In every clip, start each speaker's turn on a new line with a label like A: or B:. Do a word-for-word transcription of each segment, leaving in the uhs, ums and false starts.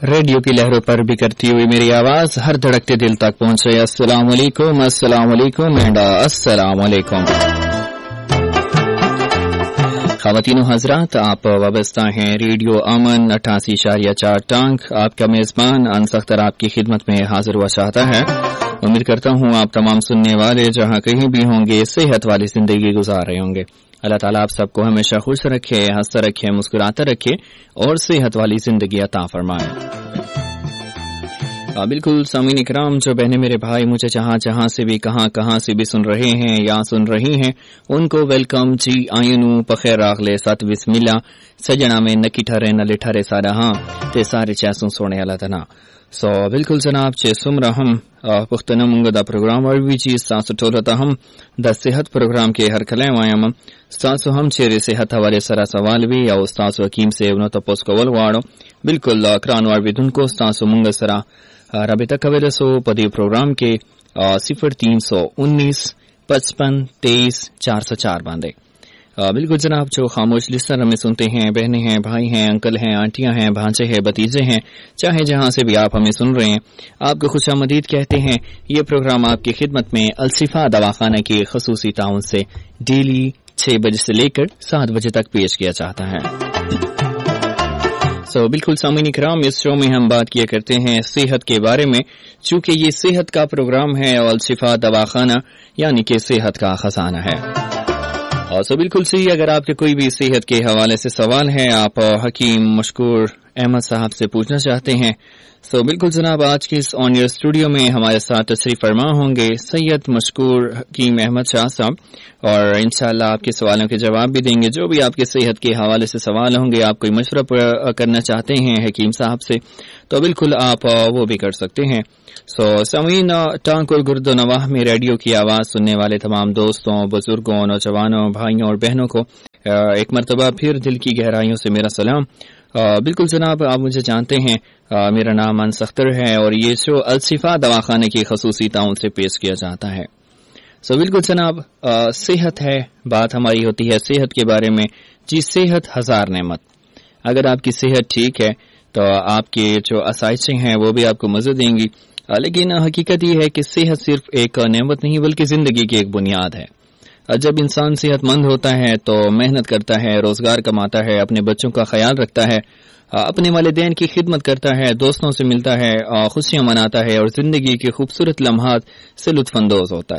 A: Radio की लहरों पर बिखरती हुई मेरी आवाज हर धड़कते दिल तक पहुंचे। अस्सलाम वालेकुम, अस्सलाम वालेकुम एंड अस्सलाम वालेकुम। ख़वातीन हज़रात, आप वाबस्ता हैं रेडियो अमन अट्ठासी इशारिया चार टांग। आपका मेज़बान अनसख्तर आपकी खिदमत में हाजिर हुआ चाहता है। उम्मीद करता हूँ आप तमाम सुनने वाले जहाँ कहीं भी होंगे सेहत वाली जिंदगी गुजार रहे होंगे। अल्लाह ताला आप सबको हमेशा खुश रखे, हंसते रखे, मुस्कुराते रखे और सेहत वाली जिंदगी अता फरमाए। बिल्कुल सामीन इकराम, जो बहने मेरे भाई मुझे जहाँ जहाँ से भी कहाँ कहाँ से भी सुन रहे हैं या सुन रही हैं, उनको वेलकम जी आयनू पखेर रागले सत बिस्मिल्ला सजना में नकी ठरे न लिठरे सारा हाँ ते सारे चैसों सोने अल्लाह तना। सो बिल्कुल जनाब चे सुमरा हम पुख्तना मुंगदा प्रोग्राम और भी चीज सासु ठोरता हम द सेहत प्रोग्राम के हर खले वायम सासु हम चेरे सेहत हवाले सरा सवाल भी या उस्तासु हकीम से उन तपोस कवल वाड़ो बिल्कुल क्रान वार भी दुन को सासु मुंग सरा रबिता कवेल सो पदी प्रोग्राम के सिफर तीन सौ उन्नीस पचपन तेईस चार सौ चार बांधे। बिल्कुल जनाब, जो खामोश लिस्टर हमें सुनते हैं, बहनें हैं, भाई हैं, अंकल हैं, आंटियां हैं, भांजे हैं, भतीजे हैं, चाहे जहां से भी आप हमें सुन रहे हैं, आपको खुशामदीद कहते हैं। ये प्रोग्राम आपकी खिदमत में अलशिफा दवाखाना की खसूसी ताउन से डेली छह बजे से लेकर सात बजे तक पेश किया जाता है। सो so, बिल्कुल सामीन इकराम, इस शो में हम बात किया करते हैं सेहत के बारे में, चूंकि ये सेहत का प्रोग्राम है और अलशिफा दवाखाना यानी कि सेहत का खजाना है। और सो बिल्कुल सही, अगर आपके कोई भी सेहत के हवाले से सवाल है, आप हकीम मशकूर अहमद साहब से पूछना चाहते हैं, सो बिल्कुल जनाब आज के इस ऑन ईयर स्टूडियो में हमारे साथ तशरीफ फरमा होंगे सैयद मशकूर हकीम अहमद शाह साहब, और इंशाअल्लाह आपके सवालों के जवाब भी देंगे। जो भी आपके सेहत के हवाले से सवाल होंगे, आप कोई मशवरा करना चाहते हैं हकीम साहब से, तो बिल्कुल आप वो भी कर सकते हैं। सो समीन टांग और गुर्दो नवाह में रेडियो की आवाज सुनने वाले तमाम दोस्तों, बुजुर्गों, नौजवानों, भाइयों और बहनों को एक मरतबा फिर दिल की गहराइयों से मेरा सलाम। बिल्कुल जनाब, आप मुझे जानते हैं, आ, मेरा नाम अनस अख्तर है और ये शो अलशिफा दवाखाने की खसूसी ताउन से पेश किया जाता है। सो बिल्कुल जनाब, आ, सेहत है, बात हमारी होती है सेहत के बारे में। जी, सेहत हजार नेमत। अगर आपकी सेहत ठीक है तो आपके जो आसाइशें हैं वो भी आपको मजे देंगी, लेकिन हकीकत ये है कि सेहत सिर्फ एक नेमत नहीं बल्कि जिंदगी की एक बुनियाद है। जब इंसान सेहतमंद होता है तो मेहनत करता है, रोजगार कमाता है, अपने बच्चों का ख्याल रखता है, अपने वालिदैन की खिदमत करता है, दोस्तों से मिलता है, खुशियां मनाता है और जिंदगी के खूबसूरत लम्हात से लुत्फानंदोज होता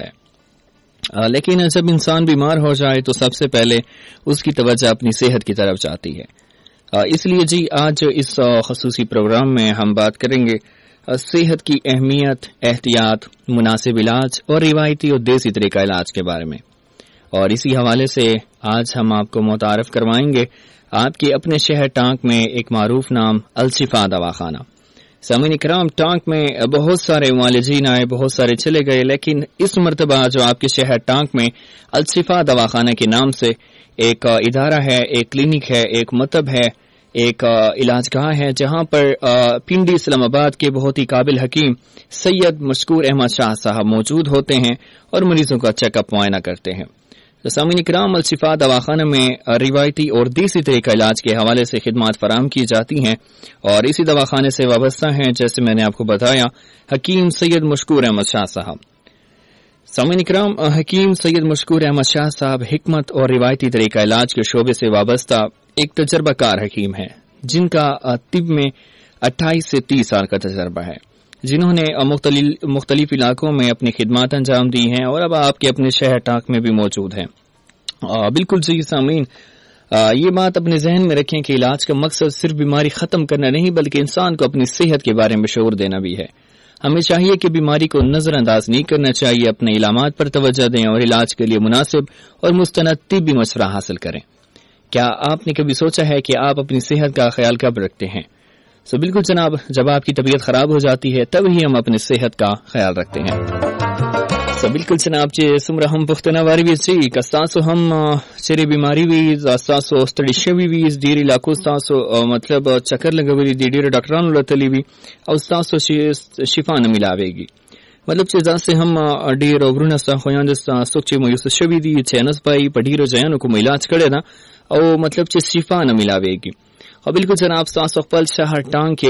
A: है। लेकिन जब इंसान बीमार हो जाए तो सबसे पहले उसकी तवज्जो अपनी सेहत की तरफ जाती है। इसलिए जी आज इस खसूसी प्रोग्राम में हम बात करेंगे सेहत की अहमियत, एहतियात, मुनासिब इलाज और रिवायती और देसी तरीका इलाज के बारे में। और इसी हवाले से आज हम आपको मुतारफ करवाएंगे आपके अपने शहर टांक में एक मारूफ नाम अलशिफा दवाखाना। सामीन इकराम, टांक में बहुत सारे मुआलिजीन आए, बहुत सारे चले गए, लेकिन इस मरतबा जो आपके शहर टांक में अलशिफा दवाखाना के नाम से एक इदारा है, एक क्लिनिक है, एक मतब है, एक इलाजगाह है, जहां पर पिंडी इस्लामाबाद के बहुत ही काबिल हकीम सैयद मशकूर अहमद शाह साहब मौजूद होते हैं और मरीजों का चेकअप मुआयना करते हैं। तो सामीन इकराम, अलशिफा दवाखाना में रिवायती और देसी तरीका इलाज के हवाले से खिदमात फराहम की जाती हैं और इसी दवाखाने से वाबस्ता हैं, जैसे मैंने आपको बताया, हकीम सैयद मशकूर अहमद शाह साहब। सामीन इकराम, हकीम सैयद मशकूर अहमद शाह साहब हिकमत और रिवायती तरीका इलाज के शोबे से वाबस्ता एक तजर्बाकार हकीम है, जिनका तिब में अट्ठाईस से तीस साल का तजर्बा है, जिन्होंने मुख्तलिफ इलाकों में अपनी खिदमात अंजाम दी हैं और अब आपके अपने शहर टांक में भी मौजूद हैं। बिल्कुल जी सामीन, ये बात अपने जहन में रखें कि इलाज का मकसद सिर्फ बीमारी खत्म करना नहीं बल्कि इंसान को अपनी सेहत के बारे में शऊर देना भी है। हमें चाहिए कि बीमारी को नजरअंदाज नहीं करना चाहिए, अपने इलामात पर तवज्जो दें और इलाज के लिए मुनासिब और मुस्तनद तिब्बी मशवरा हासिल करें। क्या आपने कभी सोचा है कि आप अपनी सेहत का ख्याल कब रखते हैं? सो so, बिल्कुल जनाब, जब आपकी तबीयत खराब हो जाती है तब ही हम अपनी सेहत का ख्याल रखते हैं। सो so, बिल्कुल जनाब, चे सुमरा हम पुख्तना वारी भी ची कस्तासो हम चेरे बीमारी भी अस्तासो स्टडीशे भी भी इस डीर इलाको स्तासो मतलब चक्कर लगवली डीर डॉक्टरान लतली भी अस्तासो शिफा न मिलावेगी, मतलब चे जैसे हम डीर ओब्रुना सा खोयान जस्ता सोचे मयूस शबी दी चैनस पाई पडीर जयान को इलाज करे ना और मतलब चे शिफा न मिलावेगी। और बिल्कुल जनाब, सास अकबल शहर टांग के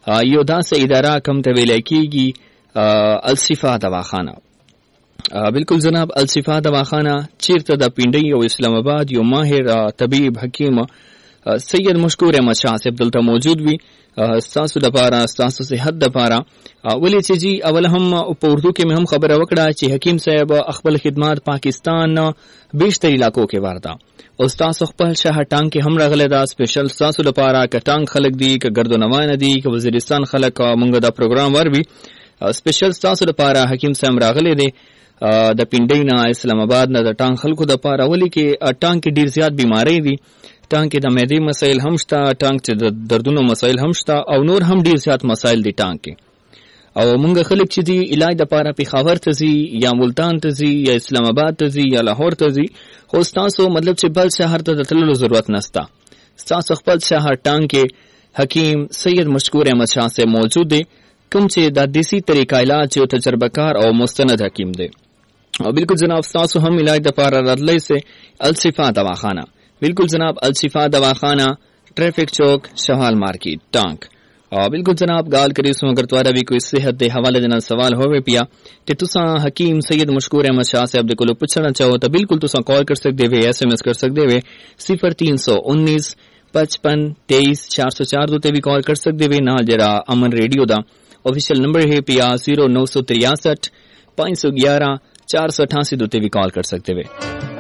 A: یودا سے ادارہ کم طویل کی گی الصفا دواخانہ. بالکل جناب, الصفا دواخانہ چیرته د پنډۍ او اسلام آباد یو ماهر طبیب حکیم سید مشکور احمد شاه صاحب دلته موجود وي ستاسو لپاره, ستاسو صحت لپاره. ولې چې جی اول هم په اردو کې مې هم خبره وکړه چې حکیم صاحب خپل خدمات پاکستان بیشتر علاقو کې وردا او ستاسو خپل شاه ټانګ کې هم راغلی دا سپیشل ستاسو لپاره. که ټانګ خلک دي, که ګردونوانه دي, که وزیرستان خلک, مونږ دا پروګرام وروي سپیشل ستاسو لپاره حکیم صاحب راغلی دی د پنډۍ نه, اسلام آباد نه, د ټانګ خلکو لپاره. ولې کې ټانګ کې ډیر زیات بیماری دي, ټانګ کې د معدې مسایل هم شته, ټانګ کې د دردونو مسایل هم شته او نور هم ډیر زیات مسایل دي ټانګ کې. او مونږ خلک چې دي علاج د لپاره پېښور ته ځي یا ملتان ته ځي یا اسلام آباد ته ځي یا لاهور ته ځي, خو ستاسو مطلب چې بل شهر ته د تللو ضرورت نشته. ستاسو خپل شهر ټانګ کې حکیم سید مشکور احمد شاه صاحب موجود دی, کوم چې د دیسی طریقه علاج او تجربه کار او مستند حکیم دی. او بالکل جناب ستاسو هم علاج د لپاره راتلی سي الصفا دواخانہ. بالکل جناب الصفا دواخانہ ٹریفک چوک شہال مارکیٹ ٹانک. اور بالکل جناب گال کریسوں اگر تمہارا بھی کوئی صحت دے حوالے دے نال سوال ہوئے پیا کہ تساں حکیم سید مشکور احمد شاہ صاحب دے کولو پوچھنا چاہو تو بالکل تساں کال کر سکدے وے, ایس ایم ایس کر سکدے وے صفر تین سو انیس پچپن تیئیس چار سو چار دو تے بھی کال کر سکدے وے. نال جڑا امن ریڈیو دا آفیشیل نمبر ہے پیا زیرو نو سو تریاسٹھ پانچ سو گیارہ چار سو اٹھاسی دو تے بھی کال کر سکتے وے.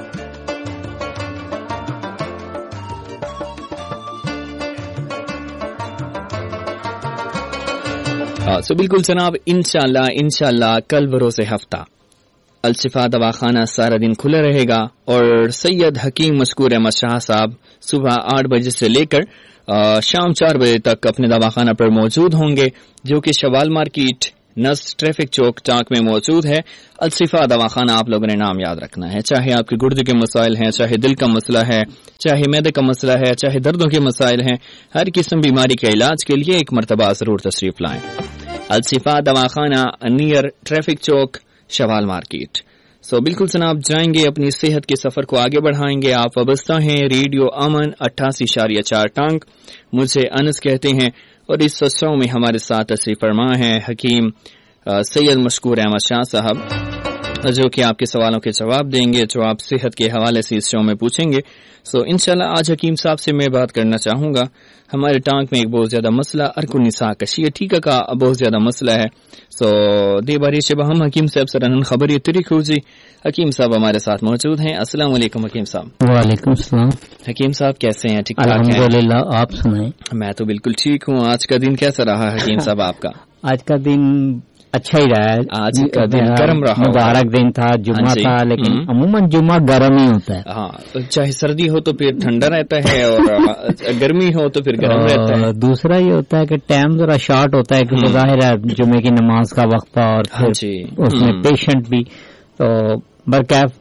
A: سو بالکل جناب, انشاءاللہ انشاءاللہ کل بروز ہفتہ الصفا دواخانہ سارا دن کھلا رہے گا اور سید حکیم مشکور احمد شاہ صاحب صبح آٹھ بجے سے لے کر شام چار بجے تک اپنے دواخانہ پر موجود ہوں گے, جو کہ شوال مارکیٹ نس ٹریفک چوک ٹانک میں موجود ہے. الصفا دواخانہ آپ لوگوں نے نام یاد رکھنا ہے, چاہے آپ کے گردے کے مسائل ہیں, چاہے دل کا مسئلہ ہے, چاہے معدے کا مسئلہ ہے, چاہے دردوں کے مسائل ہیں, ہر قسم بیماری کے علاج کے لیے ایک مرتبہ ضرور تشریف لائیں. الصفا دواخانہ نیئر ٹریفک چوک شوال مارکیٹ. سو بالکل جناب جائیں گے, اپنی صحت کے سفر کو آگے بڑھائیں گے. آپ وابستہ ہیں ریڈیو امن اٹھاسی اشاریہ چار ٹانک, مجھے انس کہتے ہیں, اور اس شو میں ہمارے ساتھ تشریف فرما ہے حکیم سید مشکور احمد شاہ صاحب, جو کہ آپ کے سوالوں کے جواب دیں گے جو آپ صحت کے حوالے سے اس شو میں پوچھیں گے. سو انشاءاللہ آج حکیم صاحب سے میں بات کرنا چاہوں گا. ہمارے ٹانک میں ایک بہت زیادہ مسئلہ ارکن نساء کشی ٹھیکا کا بہت زیادہ مسئلہ ہے. سو دی باری شبہ ہم حکیم صاحب سے رنن خبری طریق ہو جی. حکیم صاحب ہمارے ساتھ موجود ہیں. السلام علیکم حکیم صاحب.
B: وعلیکم السلام.
A: حکیم صاحب کیسے ہیں؟ ٹھیک ٹھاک ہیں؟
B: الحمدللہ, آپ سنائیں.
A: میں تو بالکل ٹھیک ہوں. آج کا دن کیسا رہا حکیم صاحب آپ کا؟
B: آج کا دن اچھا ہی رہا ہے.
A: آج کا دن گرم رہا,
B: مبارک دن تھا, جمعہ تھا, لیکن عموماً جمعہ گرم ہی ہوتا ہے.
A: ہاں, چاہے سردی ہو تو پھر ٹھنڈا رہتا ہے اور گرمی ہو تو پھر گرم رہتا ہے.
B: دوسرا یہ ہوتا ہے کہ ٹائم ذرا شارٹ ہوتا ہے, کیونکہ ظاہر ہے جمعے کی نماز کا وقت تھا اور اس میں پیشنٹ بھی. تو برکیف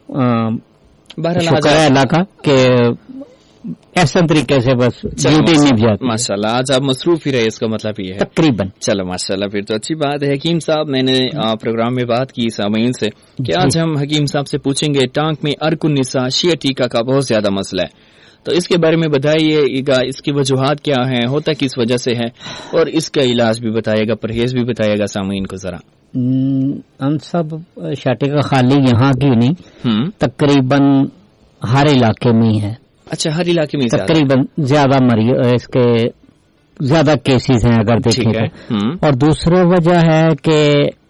B: شکر ہے اللہ کا کہ ایسا طریقے سے بس ڈیوٹی نہیں جاتی.
A: ماشاء اللہ آج آپ مصروف ہی رہے, اس کا مطلب یہ ہے
B: تقریباً.
A: چلو ماشاء اللہ, پھر تو اچھی بات ہے. حکیم صاحب میں نے پروگرام میں بات کی سامعین سے کہ آج ہم حکیم صاحب سے پوچھیں گے ٹانک میں ارکن نساء شیعہ ٹیکا کا بہت زیادہ مسئلہ ہے, تو اس کے بارے میں بتائیے گا, اس کی وجوہات کیا ہیں, ہوتا کس وجہ سے ہے, اور اس کا علاج بھی بتائے گا, پرہیز بھی بتائے گا سامعین کو ذرا.
B: ہم سب شاٹے کا خالی یہاں کی نہیں, تقریباً ہر علاقے میں ہے.
A: اچھا, ہر علاقے میں
B: تقریباً زیادہ مریض اس کے زیادہ کیسز ہیں اگر دیکھیں تو. اور دوسری وجہ ہے کہ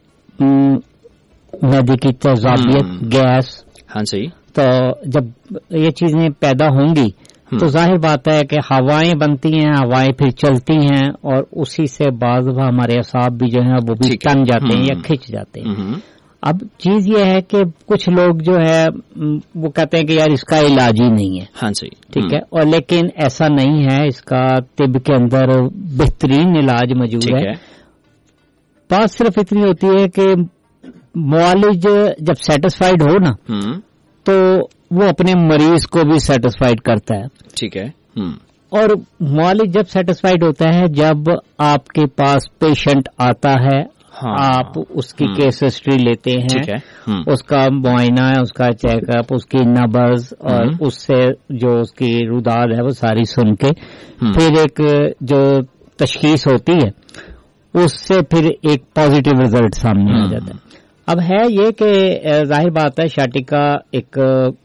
B: معدے کی تیزابیت, گیس.
A: ہاں جی.
B: تو جب یہ چیزیں پیدا ہوں گی تو ظاہر بات ہے کہ ہوائیں بنتی ہیں, ہوائیں پھر چلتی ہیں, اور اسی سے بعض ہمارے اعصاب بھی جو ہیں وہ بھی تن جاتے ہیں یا کھچ جاتے ہیں. اب چیز یہ ہے کہ کچھ لوگ جو ہے وہ کہتے ہیں کہ یار اس کا علاج ہی نہیں ہے.
A: ہاں جی,
B: ٹھیک ہے, اور لیکن ایسا نہیں ہے, اس کا طب کے اندر بہترین علاج موجود ہے. بات صرف اتنی ہوتی ہے کہ معالج جب سیٹسفائیڈ ہو نا تو وہ اپنے مریض کو بھی سیٹسفائیڈ کرتا ہے.
A: ٹھیک ہے.
B: اور معالج جب سیٹسفائیڈ ہوتا ہے جب آپ کے پاس پیشنٹ آتا ہے, آپ اس کی کیس ہسٹری لیتے ہیں, اس کا معائنہ ہے, اس کا چیک اپ, اس کی نبض, اور اس سے جو اس کی روداد ہے وہ ساری سن کے پھر ایک جو تشخیص ہوتی ہے اس سے پھر ایک پازیٹیو رزلٹ سامنے آ جاتا ہے. اب ہے یہ کہ ظاہر بات ہے شاٹیکا ایک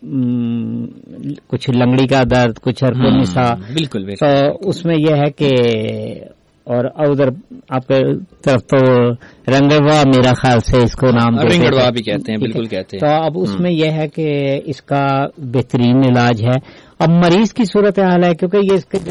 B: کچھ لنگڑی کا درد، کچھ عرق النساء،
A: بالکل
B: تو اس میں یہ ہے کہ اور ادھر آپ کے طرف تو رنگڑوا میرا خیال سے اس کو نام
A: رنگڑوا بھی کہتے ہیں، بالکل کہتے ہیں.
B: تو اب اس میں یہ ہے کہ اس کا بہترین علاج ہے. اب مریض کی صورت حال ہے کیونکہ یہ اس کے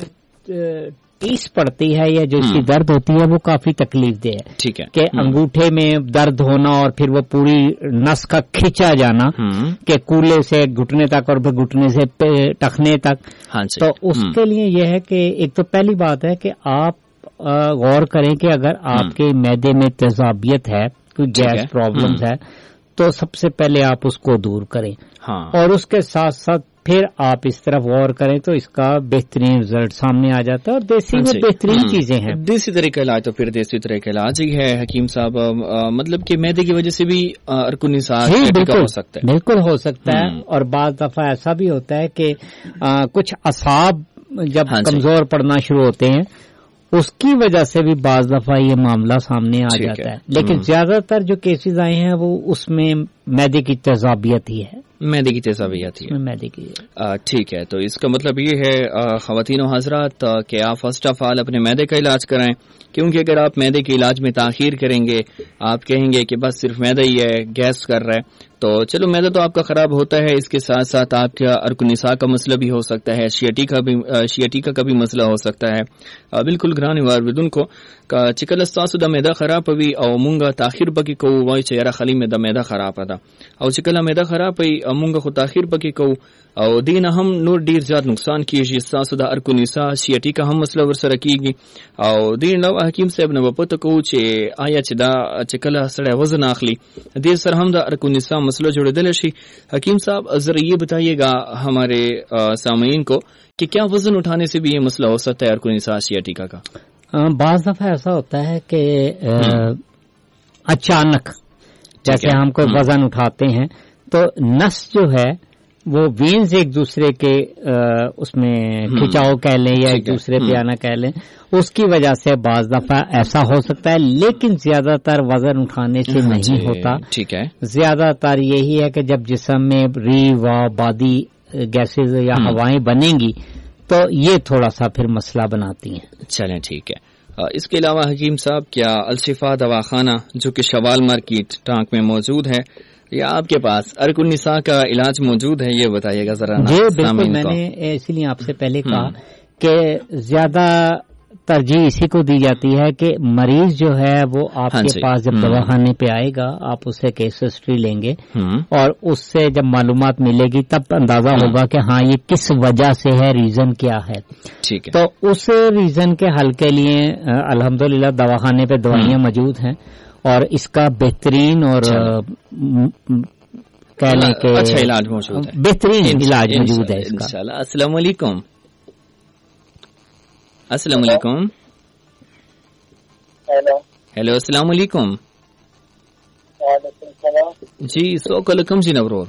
B: ٹیس پڑتی ہے یا جو اس کی درد ہوتی ہے وہ کافی تکلیف دہ ہے.
A: ٹھیک ہے
B: کہ انگوٹھے میں درد ہونا اور پھر وہ پوری نس کا کھینچا جانا کہ کولے سے گھٹنے تک اور پھر گھٹنے سے ٹخنے تک. تو اس کے لیے یہ ہے کہ ایک تو پہلی بات ہے کہ آپ غور کریں کہ اگر آپ کے معدے میں تیزابیت ہے، کوئی گیس پرابلمز ہے، تو سب سے پہلے آپ اس کو دور کریں. اور اس کے ساتھ ساتھ پھر آپ اس طرف غور کریں تو اس کا بہترین رزلٹ سامنے آ جاتا ہے. اور دیسی میں بہترین چیزیں ہیں.
A: دیسی طرح کا علاج تو پھر دیسی طرح کا علاج ہی ہے حکیم صاحب. مطلب کہ معدے کی وجہ سے بھی عرق النساء ہو سکتا ہے.
B: بالکل ہو سکتا ہے. اور بعض دفعہ ایسا بھی ہوتا ہے کہ کچھ اعصاب جب کمزور پڑنا شروع ہوتے ہیں اس کی وجہ سے بھی بعض دفعہ یہ معاملہ سامنے آ جاتا ہے. لیکن زیادہ تر جو کیسز آئے ہیں وہ اس میں معدے کی تیزابیت ہی ہے.
A: معدے کی تیزابیت ہی
B: معدے کی.
A: ٹھیک ہے. تو اس کا مطلب یہ ہے خواتین و حضرات کہ آپ فرسٹ آف آل اپنے معدے کا علاج کرائیں، کیونکہ اگر آپ معدے کے علاج میں تاخیر کریں گے، آپ کہیں گے کہ بس صرف معدہ ہی ہے، گیس کر رہا ہے، تو چلو معدہ تو آپ کا خراب ہوتا ہے، اس کے ساتھ ساتھ آپ کا عرق النساء کا مسئلہ بھی ہو سکتا ہے، شیاٹیکا بھی شیاٹیکا کا بھی مسئلہ ہو سکتا ہے. بالکل گران وار بدن کو چکل استاسو دا معدہ خراب وي او مونږه تاخير پکې کوو، وای چې یاره خلی مې د معده خراب ده او چې کله معده خراب وي مونږه خو تاخير پکې کوو او دین هم نور ډیر زیات نقصان کیږي. استاسو د عرق النساء شیاټیکا هم مسله ورسره کیږي او دین نو حکیم صاحب نو پته کوو چې آیا چې دا چې کله سړی وزن اخلي دې سره هم د عرق النساء مسله جوړېدل شي. حکیم صاحب ذرا یہ بتائیے گا ہمارے سامعین کو کہ کیا وزن اٹھانے سے بھی یہ مسئلہ ہو سکتا ہے عرق النساء شیاٹیکا کا؟
B: بعض دفعہ ایسا ہوتا ہے کہ اچانک جیسے ہم کوئی وزن اٹھاتے ہیں تو نس جو ہے وہ وینز ایک دوسرے کے اس میں کھچاؤ کہہ لیں یا ایک دوسرے پہ آنا کہہ لیں، اس کی وجہ سے بعض دفعہ ایسا ہو سکتا ہے. لیکن زیادہ تر وزن اٹھانے سے نہیں ہوتا.
A: ٹھیک ہے.
B: زیادہ تر یہی ہے کہ جب جسم میں ری و بادی گیسز یا ہوائیں بنیں گی تو یہ تھوڑا سا پھر مسئلہ بناتی ہیں.
A: چلیں ٹھیک ہے. اس کے علاوہ حکیم صاحب کیا الشفا دواخانہ جو کہ شوال مارکیٹ ٹانک میں موجود ہے یا آپ کے پاس عرق النساء کا علاج موجود ہے، یہ بتائیے گا ذرا.
B: جی بالکل، میں نے اسی لیے آپ سے پہلے کہا کہ زیادہ ترجیح اسی کو دی جاتی ہے کہ مریض جو ہے وہ آپ کے پاس جب دواخانے پہ آئے گا آپ اسے کیس ہسٹری لیں گے اور اس سے جب معلومات ملے گی تب اندازہ ہوگا کہ ہاں یہ کس وجہ سے ہے، ریزن کیا ہے.
A: ٹھیک ہے.
B: تو اس ریزن کے حل کے لیے الحمدللہ دواخانے پہ دوائیاں موجود ہیں اور اس کا بہترین اور کہہ لیں کہ
A: اچھا علاج موجود ہے،
B: بہترین علاج موجود ہے اس کا.
A: انشاءاللہ. السلام علیکم. السلام علیکم.
C: ہیلو
A: ہیلو السلام علیکم.
C: وعلیکم السلام.
A: جی سو کلکم جی نورور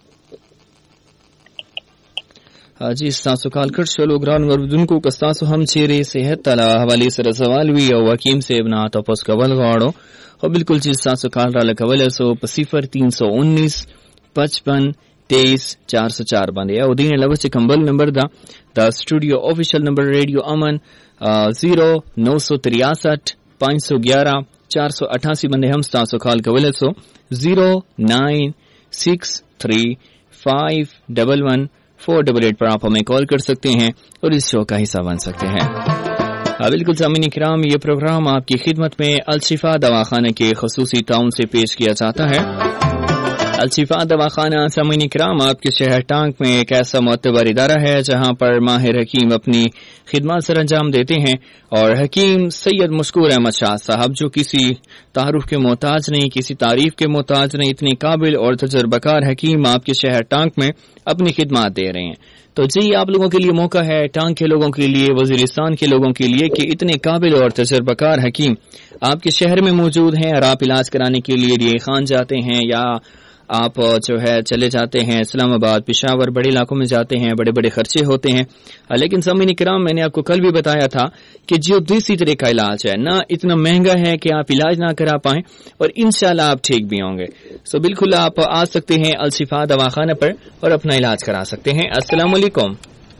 A: جی ستاسو کال کړ شلو ګران اوریدونکو که ستاسو هم چیرې صحت ته له حوالې سره سوال وي او حکیم صاحب نه تاسو کول غواړو خو بالکل چې ستاسو کال را لکولی سو په صفر تین سو انیس پچپن تیئیس چار سو چار باندې او دین علاوه چې کمبل نمبر دا دا اسټوډیو آفیشل نمبر ریڈیو امن زیرو نو سو تریاسٹھ پانچ سو گیارہ چار سو اٹھاسی باندې هم ستاسو کال کولی so zero nine six three five double one four double eight پر آپ ہمیں کال کر سکتے ہیں اور اس شو کا حصہ بن سکتے ہیں. بالکل سامعین کرام، یہ پروگرام آپ کی خدمت میں الشفا دواخانہ کے خصوصی تعاون سے پیش کیا جاتا ہے. الشفا دواخانہ سامعین کرام آپ کے شہر ٹانک میں ایک ایسا معتبر ادارہ ہے جہاں پر ماہر حکیم اپنی خدمات سر انجام دیتے ہیں اور حکیم سید مشکور احمد شاہ صاحب جو کسی تعارف کے محتاج نہیں، کسی تعریف کے محتاج نہیں، اتنے قابل اور تجربہ کار حکیم آپ کے شہر ٹانک میں اپنی خدمات دے رہے ہیں. تو جی آپ لوگوں کے لیے موقع ہے، ٹانک کے لوگوں کے لیے، وزیرستان کے لوگوں کے لیے کہ اتنے قابل اور تجربہ کار حکیم آپ کے شہر میں موجود ہیں اور آپ علاج کرانے کے لیے ریحان جاتے ہیں یا آپ جو ہے چلے جاتے ہیں اسلام آباد پشاور بڑے علاقوں میں جاتے ہیں بڑے بڑے خرچے ہوتے ہیں, لیکن سامعین کرام میں نے آپ کو کل بھی بتایا تھا کہ جو دیسی طرح کا علاج ہے نہ اتنا مہنگا ہے کہ آپ علاج نہ کرا پائیں اور انشاءاللہ آپ ٹھیک بھی ہوں گے. سو بالکل آپ آ سکتے ہیں الشفا دواخانہ پر اور اپنا علاج کرا سکتے ہیں. السلام علیکم.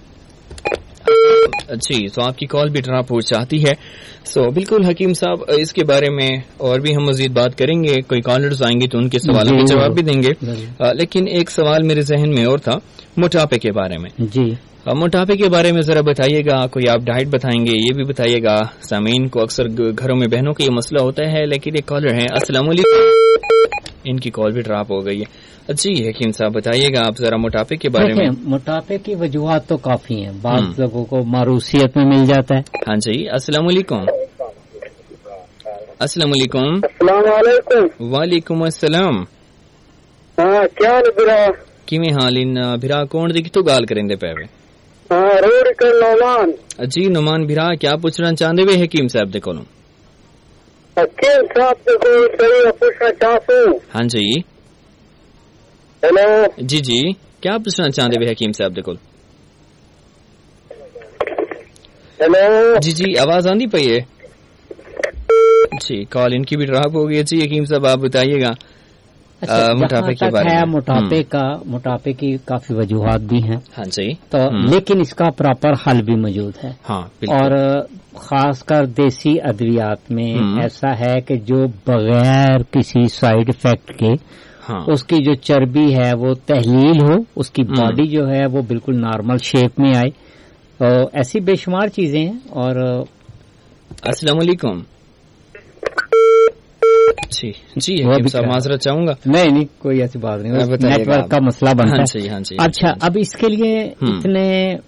A: جی تو آپ کی کال بھی ڈراپ ہو جاتی ہے. سو بالکل حکیم صاحب اس کے بارے میں اور بھی ہم مزید بات کریں گے, کوئی کالرز آئیں گے تو ان کے سوالوں کے جواب بھی دیں گے, لیکن ایک سوال میرے ذہن میں اور تھا موٹاپے کے بارے میں.
B: جی
A: موٹاپے کے بارے میں ذرا بتائیے گا, کوئی آپ ڈائٹ بتائیں گے, یہ بھی بتائیے گا. سامعین کو اکثر گھروں میں بہنوں کا یہ مسئلہ ہوتا ہے, لیکن ایک کالر ہے. السلام علیکم. ان کی کال بھی ڈراپ ہو گئی ہے. جی حکیم صاحب بتائیے گا آپ ذرا موٹاپے کے بارے میں.
B: موٹاپے کی وجوہات تو کافی ہیں, بعض لوگوں کو معروسیت میں مل جاتا ہے.
A: ہاں جی السلام علیکم. السلام علیکم.
C: السلام علیکم.
A: وعلیکم السلام.
C: ہاں کیا برا
A: کیویں حال ان بھرا کون دی کتوں گال کریں دے پے وے؟
C: ہاں روڑ کر نعمان.
A: جی نعمان بھرا کیا پوچھنا چاہتے وے حکیم صاحب دے کولوں؟
C: حکیم صاحب دے کول صحیح پوچھنا چاہتا ہوں.
A: ہاں جی
C: ہیلو.
A: جی جی کیا پوچھنا چاہتے وے حکیم صاحب دے کول؟
C: ہیلو.
A: جی جی آواز آندی پئی ہے. جی کال ان کی بھی ڈراپ ہو گئی. جی حکیم صاحب آپ بتائیے گا موٹاپے کے بارے میں.
B: موٹاپے کا موٹاپے کی کافی وجوہات بھی ہیں.
A: ہاں جی
B: تو لیکن اس کا پراپر حل بھی موجود ہے.
A: ہاں
B: اور خاص کر دیسی ادویات میں ایسا ہے کہ جو بغیر کسی سائیڈ افیکٹ کے اس کی جو چربی ہے وہ تحلیل ہو, اس کی باڈی جو ہے وہ بالکل نارمل شیپ میں آئے. تو ایسی بے شمار چیزیں ہیں. اور
A: السلام علیکم. جی جی صاحب معذرت چاہوں گا.
B: نہیں نہیں کوئی ایسی بات نہیں, نیٹ ورک کا مسئلہ بنتا ہے. اچھا اب اس کے لیے اتنے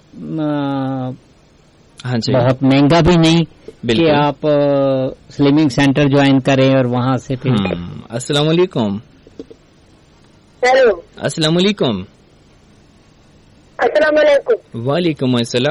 B: بہت مہنگا بھی نہیں کہ آپ سلمنگ سینٹر جوائن کریں اور وہاں سے پھر.
A: السلام علیکم.
C: ہیلو.
A: السلام علیکم.
C: السلام علیکم.
A: وعلیکم السلام.